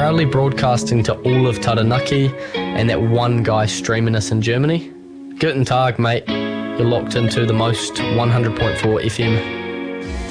proudly broadcasting to all of Taranaki and that one guy streaming us in Germany. Guten Tag, mate. You're locked into the most 100.4 FM.